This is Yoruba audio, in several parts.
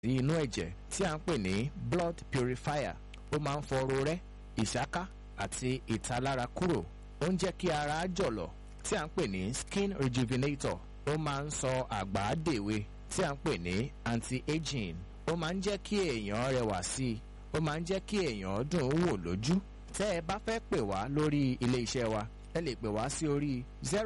sí inú ẹ̀jẹ̀ tí à ń pè ní blood purifier. Ó máa ń fọ rorẹ́, ìṣáká àti ìtalára kúrò. Ó ń jẹ́ kí ara jọ̀lọ̀ tí à ń pè ní skin rejuvenator. Ó máa ń sọ àgbà dèwe tí à ń pè ní anti-aging. Ó máa ń jẹ́ kí èèyàn rẹwà sí i. Ó máa ń jẹ́ kí èèyàn dùn ún wò lójú. Tẹ́ ẹ bá fẹ́ pè wá lórí ilé iṣẹ́ wa, ẹ lè pè wá sí orí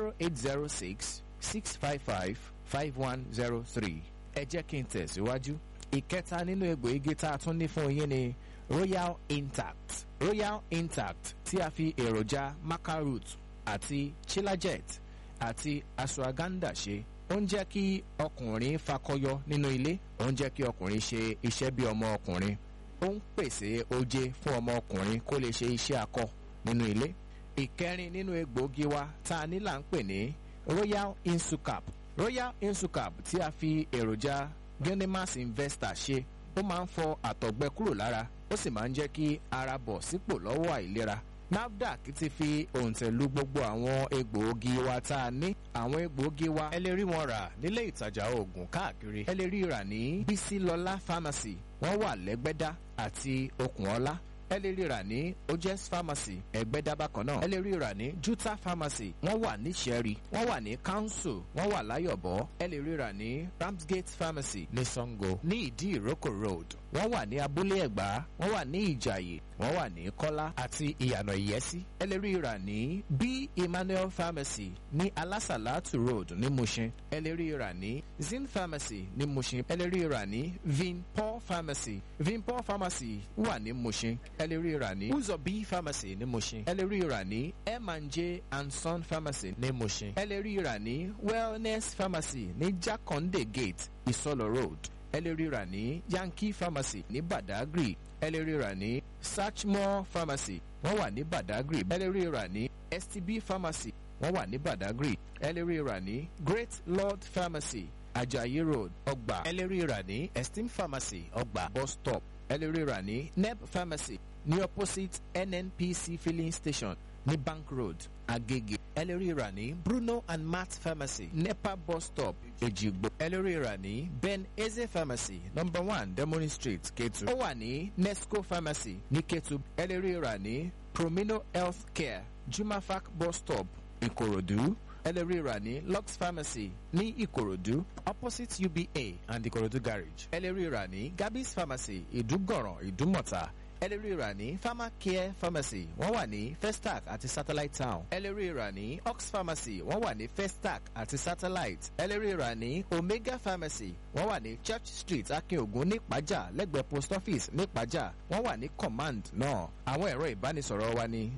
0806-655-5103. Ẹ jẹ́ kí n tẹ̀síwájú. Ìkẹta nínú egbòogi tá a tún ní fún yín ni Royal Intact. Royal Intact tí a fi èròjà maca root àti chilajet àti ashwagandha ṣe. Ó ń jẹ́ kí ọkùnrin fakọyọ nínú ilé. Ó ń jẹ́ kí ọkùnrin ṣe iṣẹ́ bí ọmọ ọkùnrin. Ó ń pèsè oje fún ọmọ ọkùnrin kó lè ṣe iṣẹ́ akọ nínú ilé. Ìkẹrin nínú egbòogi wa tá a ní là ń pè ní Royal Insucap. Royal Insucap tí a fi èròjà Genimas Investor ṣe. Ó máa ń fọ àtọ̀gbẹ kúrò lára. Ó sì máa ń jẹ́ kí ara bọ̀ sípò lọ́wọ́ àìlera. NAFDAC ti fi òǹtẹ̀lù gbogbo àwọn egbòogi wa tá a ní. Àwọn egbòogi wa ẹ lè rí wọn rà nílé ìtajà oògùn káàkiri. Ẹ lè rí rà ní Bísílọ́lá Pharmacy. Wọ́n wà lẹ́gbẹ́dá àti Okùnọlá. Ẹ lè rí rà ní Ojes Pharmacy Ẹgbẹ́dá bákan náà. Ẹ lè rí rà ní Juta Pharmacy. Wọ́n wà ní Ṣẹ́rí. Wọ́n wà ní Council. Wọ́n wà Láyọ̀bọ̀. Ẹ lè rí rà ní Ramsgate Pharmacy ní Sango. Ní Ìdí Ìrókò Road. Wọ́n wà ní Abúlé Ẹ̀gbá. Wọ́n wà ní Ìjàyè. Wọ́n wà ní Kọ́lá àti Ìyànà Ìyẹ́sí. Ẹ lè rí rà ní B. Emmanuel Pharmacy ní Alásàlátù Road ní Mushin. Ẹ lè rí rà ní Zin Pharmacy ní Mushin. Ẹ lè rí rà ní Vinpol Pharmacy. Vinpol Pharmacy wà ní Mushin. Ẹ lè rí rà ní Uzobi Pharmacy ní Mushin. Ẹ lè rí rà ní M&J and Son Pharmacy ní Mushin. Ẹ lè rí rà ní Wellness Pharmacy ní Jakonde Gate Isolo Road. Ẹ lè rí rà ní Yankee Pharmacy ní Badagry. Ẹ lè rí rà ní Sachmore Pharmacy. Wọ́n wà ní Badagry. Ẹ lè rí rà ní STB Pharmacy. Wọ́n wà ní Badagry. Ẹ lè rí rà ní Great Lord Pharmacy Ajayi Road Ọgbà. Ẹ lè rí rà ní Esteem Pharmacy Ọgbà bus stop. Ẹ lè rí rà ní Neb Pharmacy ní opposite NNPC filling station ní Bank Road Agege. Ẹ lè rí rà ní Bruno and Matt Pharmacy Nepa bus stop Ejigbo. Ẹ lè rí rà ní Ben Eze Pharmacy No.1 Demoni Street Ketu. Ó wà ní Nesco Pharmacy ní Ketu. Ẹ lè rí rà ní Promino Health Care Jumafac bus stop Ikorodu. Ẹ lè rí rà ní Lux Pharmacy ní Ikorodu opposite UBA and Ikorodu Garage. Ẹ lè rí rà ní Gabby's Pharmacy Ìdúgọ̀ràn Ìdúmọ̀tà. Ẹ lè rí rà ní Pharmacare Pharmacy. Wọ́n wà ní Festac àti Satellite Town. Ẹ lè rí rà ní Ox Pharmacy. Wọ́n wà ní Festac àti Satellite. Ẹ lè rí rà ní Omega Pharmacy. Wọ́n wà ní Church Street Akínògùn ní Ìpàjà lẹ́gbẹ̀ẹ́ Post Office ní Ìpàjà. Wọ́n wà ní Command náà. Àwọn ẹ̀rọ ìbánisọ̀rọ̀ wa ní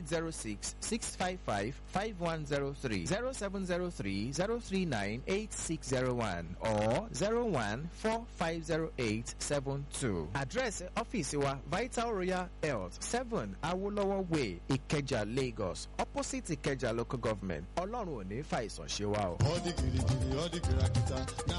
0806-655-5103, 0703-039-8601 or 01-4508-72. Àdírẹ́sì ọ́fíìsì wa Vital Royal Health 7 Awolowo Way Ìkẹjà Lagos opposite Ìkẹjà Local Government. Ọlọ́run ò ní fàìsàn ṣe wá o. All the giri giri, all the kìràkìtà.